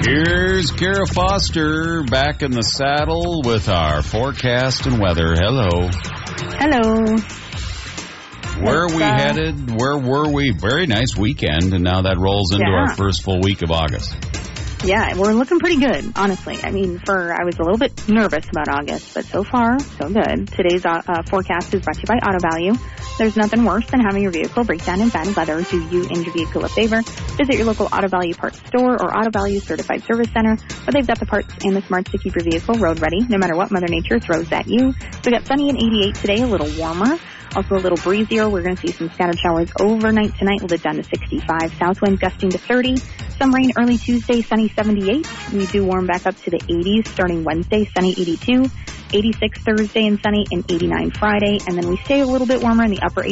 Here's Kara Foster back in the saddle with our forecast and weather. Hello. Hello. Where are we headed? Where were we? Very nice weekend, and now that rolls into our first full week of August. Yeah, we're looking pretty good, honestly. I mean, I was a little bit nervous about August, but so far, so good. Today's forecast is brought to you by Auto Value. There's nothing worse than having your vehicle break down in bad weather. Do you and your vehicle a favor? Visit your local Auto Value parts store or Auto Value certified service center, where they've got the parts and the smarts to keep your vehicle road ready, no matter what Mother Nature throws at you. So we got sunny and 88 today, a little warmer. Also a little breezier. We're going to see some scattered showers overnight tonight. We'll get down to 65. South winds gusting to 30. Some rain early Tuesday, sunny 78. We do warm back up to the 80s starting Wednesday, sunny 82. 86 Thursday and sunny, and 89 Friday. And then we stay a little bit warmer in the upper